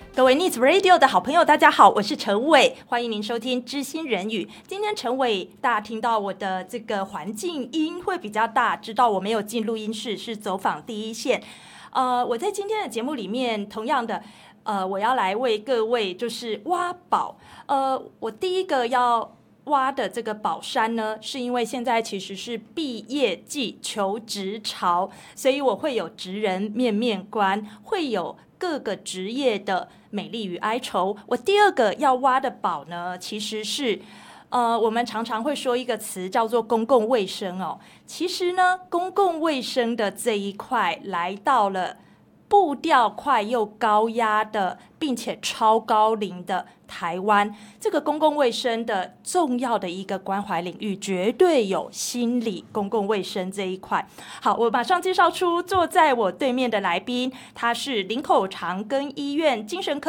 各位 Needs Radio 的好朋友，大家好，我是陈伟，欢迎您收听知心人语。今天陈伟，大家听到我的这个环境音会比较大，知道我没有进录音室，是走访第一线。我在今天的节目里面，同样的，我要来为各位就是挖宝。我第一个要挖的这个宝山呢，是因为现在其实是毕业季求职潮，所以我会有职人面面观，会有各个职业的美丽与哀愁。我第二个要挖的宝呢，其实是我们常常会说一个词叫做公共卫生哦。其实呢，公共卫生的这一块来到了步调快又高压的，并且超高龄的台湾，这个公共卫生的重要的一个关怀领域，绝对有心理公共卫生这一块。好，我马上介绍出坐在我对面的来宾，他是林口长庚医院精神科